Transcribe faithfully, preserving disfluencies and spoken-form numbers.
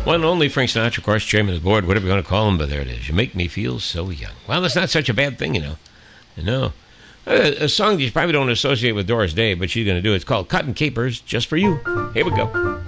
One and only Frank Sinatra, of course, chairman of the board, whatever you want to call him, but there it is. You make me feel so young. Well, that's not such a bad thing, you know. No. A, a song that you probably don't associate with Doris Day, but she's going to do it. It's called Cotton Capers, Just for You. Here we go.